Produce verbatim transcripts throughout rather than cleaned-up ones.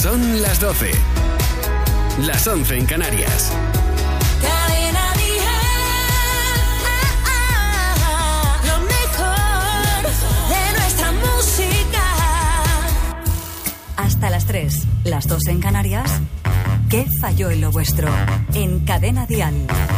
Son las doce. Las once en Canarias. Cadena Dial. Lo mejor de nuestra música. Hasta las tres, las dos en Canarias. ¿Qué falló en lo vuestro? En Cadena Dial.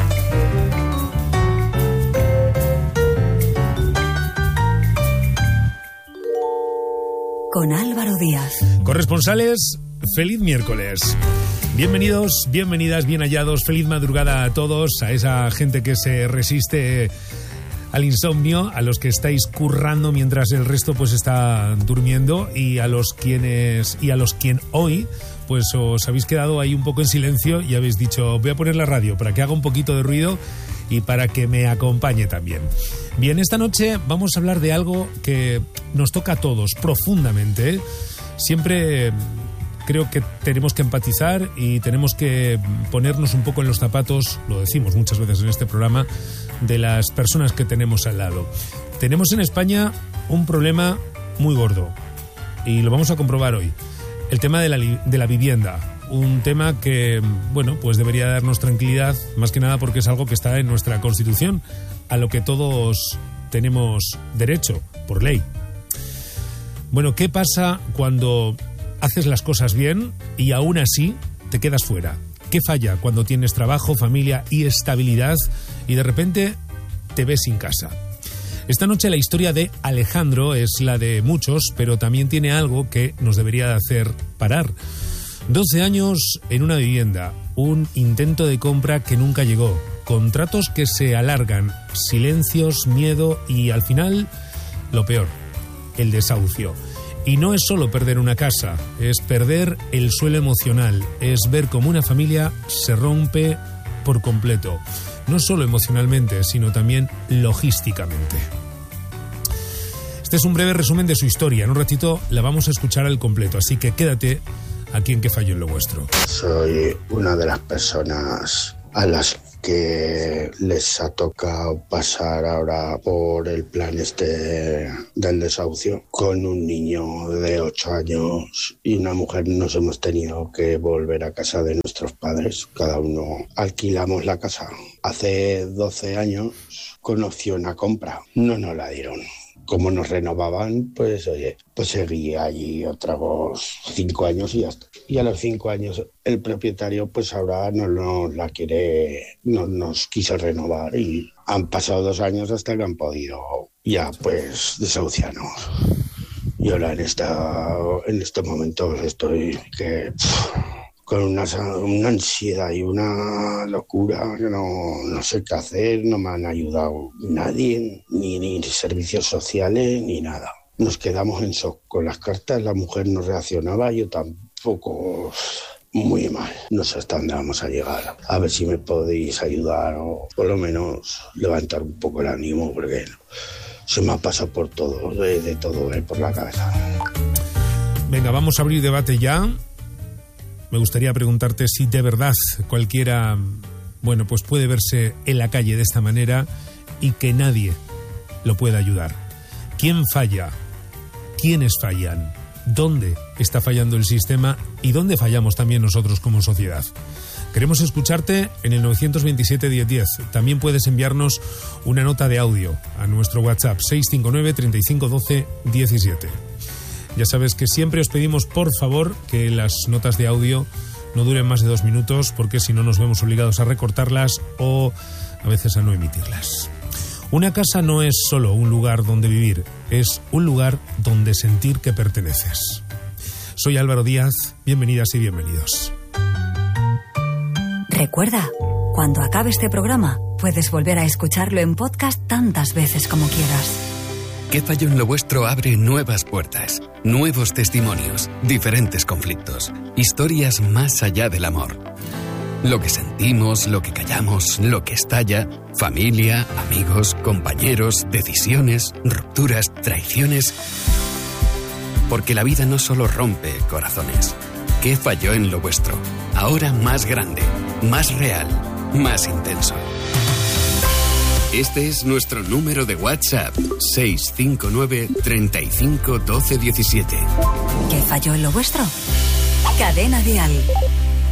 Con Álvaro Díaz. Corresponsales, feliz miércoles. Bienvenidos, bienvenidas, bien hallados. Feliz madrugada a todos, a esa gente que se resiste al insomnio, a los que estáis currando mientras el resto pues está durmiendo, y a los quienes y a los quien hoy pues os habéis quedado ahí un poco en silencio y habéis dicho, voy a poner la radio para que haga un poquito de ruido y para que me acompañe también. Bien, esta noche vamos a hablar de algo que nos toca a todos profundamente. Siempre creo que tenemos que empatizar y tenemos que ponernos un poco en los zapatos, lo decimos muchas veces en este programa, de las personas que tenemos al lado. Tenemos en España un problema muy gordo y lo vamos a comprobar hoy. El tema de la, de la vivienda, un tema que, bueno, pues debería darnos tranquilidad, más que nada porque es algo que está en nuestra Constitución, a lo que todos tenemos derecho, por ley. Bueno, ¿qué pasa cuando haces las cosas bien y aún así te quedas fuera? ¿Qué falla cuando tienes trabajo, familia y estabilidad y de repente te ves sin casa? Esta noche la historia de Alejandro es la de muchos, pero también tiene algo que nos debería hacer parar. doce años en una vivienda, un intento de compra que nunca llegó, contratos que se alargan, silencios, miedo y al final, lo peor, el desahucio. Y no es solo perder una casa, es perder el suelo emocional, es ver cómo una familia se rompe por completo. No solo emocionalmente, sino también logísticamente. Este es un breve resumen de su historia. En un ratito la vamos a escuchar al completo, así que quédate aquí en ¿Qué falló en lo vuestro? Soy una de las personas a las que les ha tocado pasar ahora por el plan este del desahucio. Con un niño de ocho años y una mujer nos hemos tenido que volver a casa de nuestros padres. Cada uno alquilamos la casa. Hace doce años con opción a compra. No nos la dieron. Como nos renovaban, pues oye, pues seguía allí otros cinco años y ya está. Y a los cinco años el propietario pues ahora no nos la quiere, no nos quiso renovar y han pasado dos años hasta que han podido ya pues desahuciarnos. Y ahora en esta, en estos momentos estoy que pff, con una, una ansiedad y una locura que no, no sé qué hacer, no me han ayudado nadie, ni, ni servicios sociales, ni nada. Nos quedamos en shock con las cartas, la mujer no reaccionaba, yo tampoco, muy mal. No sé hasta dónde vamos a llegar. A ver si me podéis ayudar o por lo menos levantar un poco el ánimo, porque se me ha pasado por todo, de, de todo, eh, por la cabeza. Venga, vamos a abrir debate ya. Me gustaría preguntarte si de verdad cualquiera, bueno, pues puede verse en la calle de esta manera y que nadie lo pueda ayudar. ¿Quién falla? ¿Quiénes fallan? ¿Dónde está fallando el sistema? ¿Y dónde fallamos también nosotros como sociedad? Queremos escucharte en el nueve dos siete, diez diez. También puedes enviarnos una nota de audio a nuestro WhatsApp seis cinco nueve, treinta y cinco, doce, diecisiete. Ya sabes que siempre os pedimos, por favor, que las notas de audio no duren más de dos minutos, porque si no nos vemos obligados a recortarlas o a veces a no emitirlas. Una casa no es solo un lugar donde vivir, es un lugar donde sentir que perteneces. Soy Álvaro Díaz, bienvenidas y bienvenidos. Recuerda, cuando acabe este programa, puedes volver a escucharlo en podcast tantas veces como quieras. ¿Qué falló en lo vuestro? Abre nuevas puertas, nuevos testimonios, diferentes conflictos, historias más allá del amor. Lo que sentimos, lo que callamos, lo que estalla, familia, amigos, compañeros, decisiones, rupturas, traiciones. Porque la vida no solo rompe corazones. ¿Qué falló en lo vuestro? Ahora más grande, más real, más intenso. Este es nuestro número de WhatsApp, seis cinco nueve, treinta y cinco, doce, diecisiete. ¿Qué falló en lo vuestro? Cadena Dial.